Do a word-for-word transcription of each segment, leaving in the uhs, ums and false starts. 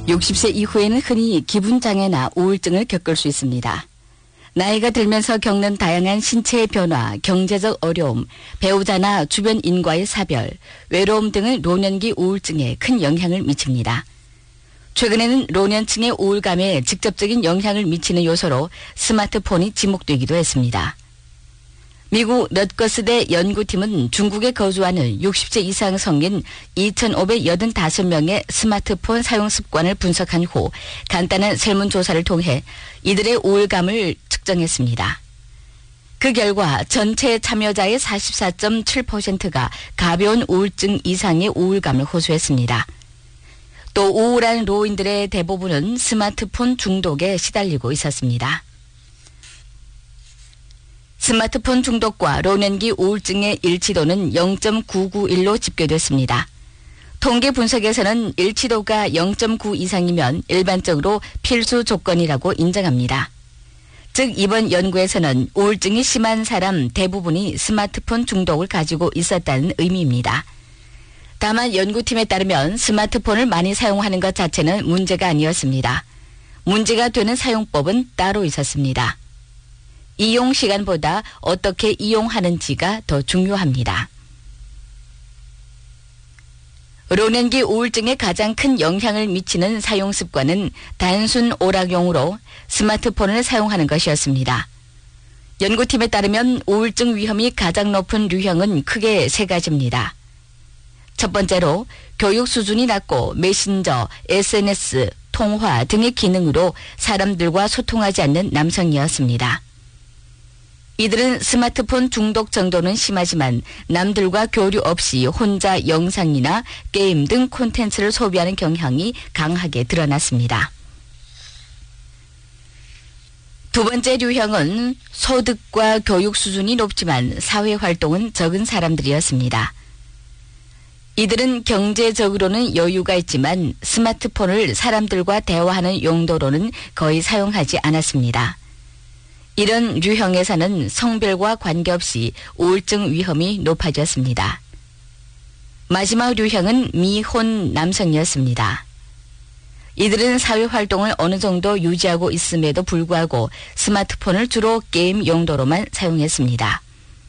육십 세 이후에는 흔히 기분장애나 우울증을 겪을 수 있습니다. 나이가 들면서 겪는 다양한 신체의 변화, 경제적 어려움, 배우자나 주변 인과의 사별, 외로움 등을 노년기 우울증에 큰 영향을 미칩니다. 최근에는 노년층의 우울감에 직접적인 영향을 미치는 요소로 스마트폰이 지목되기도 했습니다. 미국 럿거스대 연구팀은 중국에 거주하는 육십 세 이상 성인 이천오백팔십오 명의 스마트폰 사용 습관을 분석한 후 간단한 설문조사를 통해 이들의 우울감을 측정했습니다. 그 결과 전체 참여자의 사십사 점 칠 퍼센트가 가벼운 우울증 이상의 우울감을 호소했습니다. 또 우울한 노인들의 대부분은 스마트폰 중독에 시달리고 있었습니다. 스마트폰 중독과 노년기 우울증의 일치도는 영 점 구구일로 집계됐습니다. 통계 분석에서는 일치도가 영 점 구 이상이면 일반적으로 필수 조건이라고 인정합니다. 즉 이번 연구에서는 우울증이 심한 사람 대부분이 스마트폰 중독을 가지고 있었다는 의미입니다. 다만 연구팀에 따르면 스마트폰을 많이 사용하는 것 자체는 문제가 아니었습니다. 문제가 되는 사용법은 따로 있었습니다. 이용 시간보다 어떻게 이용하는지가 더 중요합니다. 노년기 우울증에 가장 큰 영향을 미치는 사용 습관은 단순 오락용으로 스마트폰을 사용하는 것이었습니다. 연구팀에 따르면 우울증 위험이 가장 높은 유형은 크게 세 가지입니다. 첫 번째로 교육 수준이 낮고 메신저, 에스엔에스, 통화 등의 기능으로 사람들과 소통하지 않는 남성이었습니다. 이들은 스마트폰 중독 정도는 심하지만 남들과 교류 없이 혼자 영상이나 게임 등 콘텐츠를 소비하는 경향이 강하게 드러났습니다. 두 번째 유형은 소득과 교육 수준이 높지만 사회활동은 적은 사람들이었습니다. 이들은 경제적으로는 여유가 있지만 스마트폰을 사람들과 대화하는 용도로는 거의 사용하지 않았습니다. 이런 유형에서는 성별과 관계없이 우울증 위험이 높아졌습니다. 마지막 유형은 미혼 남성이었습니다. 이들은 사회활동을 어느 정도 유지하고 있음에도 불구하고 스마트폰을 주로 게임 용도로만 사용했습니다.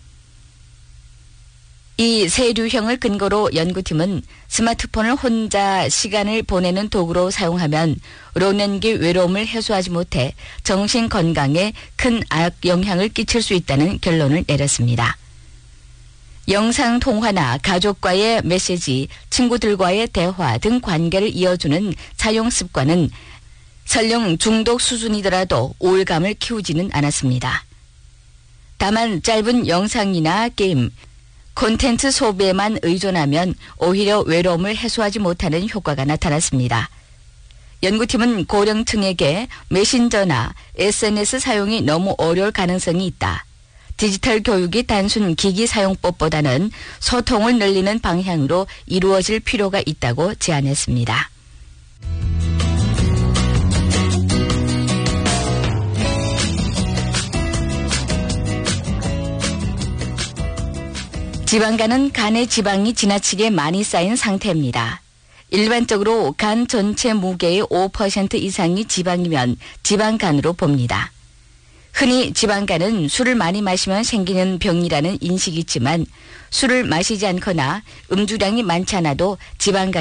이 세 유형을 근거로 연구팀은 스마트폰을 혼자 시간을 보내는 도구로 사용하면 노년기 외로움을 해소하지 못해 정신 건강에 큰 악영향을 끼칠 수 있다는 결론을 내렸습니다. 영상 통화나 가족과의 메시지, 친구들과의 대화 등 관계를 이어주는 사용 습관은 설령 중독 수준이더라도 우울감을 키우지는 않았습니다. 다만 짧은 영상이나 게임, 콘텐츠 소비에만 의존하면 오히려 외로움을 해소하지 못하는 효과가 나타났습니다. 연구팀은 고령층에게 메신저나 에스엔에스 사용이 너무 어려울 가능성이 있다. 디지털 교육이 단순 기기 사용법보다는 소통을 늘리는 방향으로 이루어질 필요가 있다고 제안했습니다. 지방간은 간에 지방이 지나치게 많이 쌓인 상태입니다. 일반적으로 간 전체 무게의 오 퍼센트 이상이 지방이면 지방간으로 봅니다. 흔히 지방간은 술을 많이 마시면 생기는 병이라는 인식이 있지만 술을 마시지 않거나 음주량이 많지 않아도 지방간